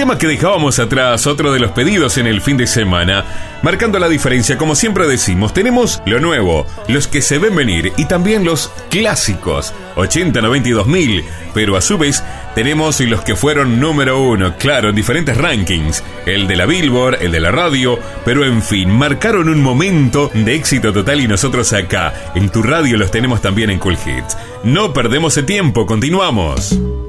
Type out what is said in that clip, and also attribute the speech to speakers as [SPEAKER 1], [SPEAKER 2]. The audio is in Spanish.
[SPEAKER 1] tema que dejábamos atrás, otro de los pedidos en el fin de semana, marcando la diferencia. Como siempre decimos, tenemos lo nuevo, los que se ven venir y también los clásicos 80, 90 y 2000, pero a su vez tenemos los que fueron número uno, claro, en diferentes rankings, el de la Billboard, el de la radio, pero en fin, marcaron un momento de éxito total y nosotros acá en tu radio los tenemos también en Cool Hits. No perdemos el tiempo, continuamos.